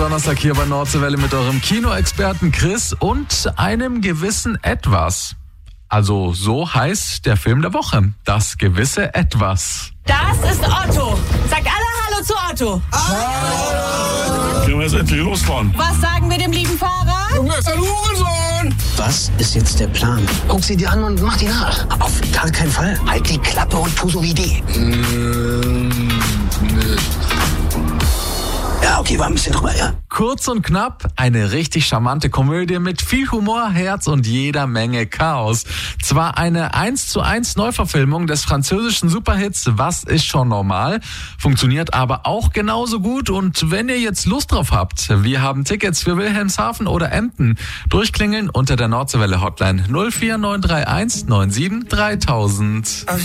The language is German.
Donnerstag hier bei Nordseewelle mit eurem Kinoexperten Chris und einem gewissen Etwas. Also so heißt der Film der Woche. Das gewisse Etwas. Das ist Otto. Sagt alle Hallo zu Otto. Können wir jetzt endlich losfahren? Was sagen wir dem lieben Fahrer? Junge, ist ein Hurensohn! Was ist jetzt der Plan? Guck sie dir an und mach die nach. Auf gar keinen Fall. Halt die Klappe und tu so wie die. Ja, okay, war ein bisschen drüber, ja. Kurz und knapp, eine richtig charmante Komödie mit viel Humor, Herz und jeder Menge Chaos. Zwar eine 1:1 Neuverfilmung des französischen Superhits Was ist schon normal, funktioniert aber auch genauso gut. Und wenn ihr jetzt Lust drauf habt, wir haben Tickets für Wilhelmshaven oder Emden. Durchklingeln unter der Nordseewelle Hotline 04931 97 3000.